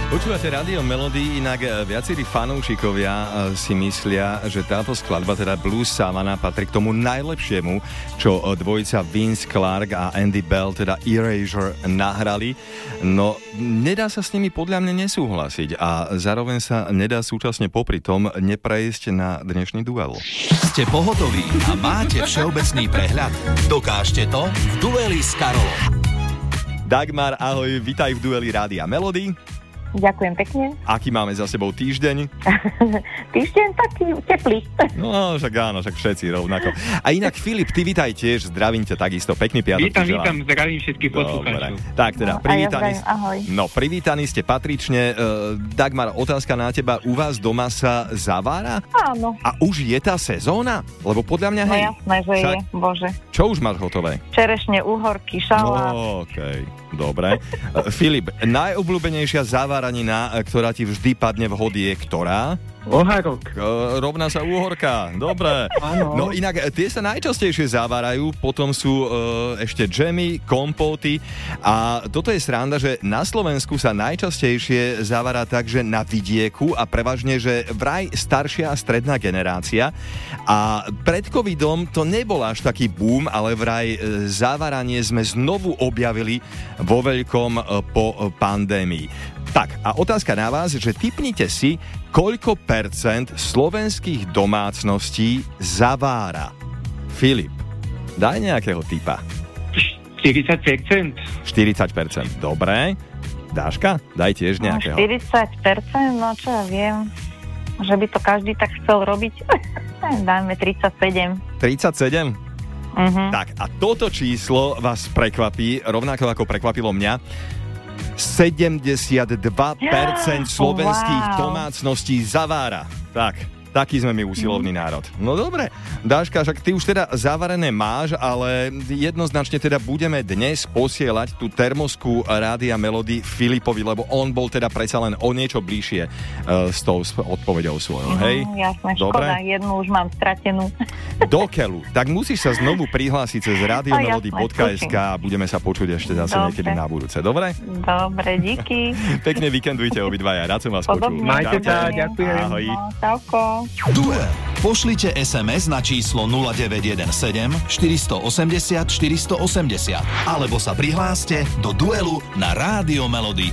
Počúvate Rádio Melody, inak viacerí fanúšikovia si myslia, že táto skladba, teda Blues Savannah, patrí k tomu najlepšiemu, čo dvojica Vince Clarke a Andy Bell, teda Erasure, nahrali. No, nedá sa s nimi podľa mňa nesúhlasiť a zároveň sa nedá súčasne popri tom neprejsť na dnešný duel. Ste pohotoví a máte všeobecný prehľad? Dokážte to v dueli s Karolom. Dagmar, ahoj, vitaj v dueli Rádia Melody. Ďakujem pekne. Aký máme za sebou týždeň? Týždeň taký teplý. No, však áno, však všetci rovnako. A inak, Filip, ty vitaj tiež, zdravím ťa takisto, pekný piatok. Vítam, zdravím všetkých poslucháčov. Tak teda, privítaní, ahoj. No, privítaní ste patrične. Dagmar, otázka na teba, u vás doma sa zavára? Áno. A už je tá sezóna? Lebo podľa mňa, hej. No jasné, že však... je, bože. Čo už máš hotové? Čerešne, uhorky, šalát. No, okej, dobre. Filip, najobľúbenejšia závaranina, ktorá ti vždy padne v hody, je ktorá? Ohárok. Rovná sa úhorka, dobre. Áno. No inak, tie sa najčastejšie zavárajú, potom sú ešte džemy, kompóty a toto je sranda, že na Slovensku sa najčastejšie zavára tak, že na vidieku a prevažne, že vraj staršia a stredná generácia a pred covidom to nebol až taký boom, ale vraj zaváranie sme znovu objavili vo veľkom po pandémii. Tak, a otázka na vás, že tipnite si, koľko percent slovenských domácností zavára. Filip, daj nejakého tipa. 40%. 40%, dobre. Dáška, daj tiež nejakého. 40%, no čo ja viem, že by to každý tak chcel robiť. Dajme 37. 37? Uh-huh. Tak, a toto číslo vás prekvapí, rovnako ako prekvapilo mňa. 72% slovenských domácností zavára. Tak, taký sme my usilovný národ. No dobre, Dáška, však ty už teda zavarené máš, ale jednoznačne teda budeme dnes posielať tú termosku Rádia Melody Filipovi, lebo on bol teda predsa len o niečo bližšie s tou odpoveďou svojou, hej? Jasné, dobre? Škoda, jednu už mám stratenú. Do keľu. Tak musíš sa znovu prihlásiť cez radiomelody.sk a budeme sa počuť ešte zase niekedy na budúce, dobre? Dobre, díky. Pekne víkendujte obidvaja, rád som vás počul. Majte sa, ďakujem. Ahoj. Čauko. Duel. Pošlite SMS na číslo 0917 480 480 alebo sa prihláste do duelu na Rádio Melody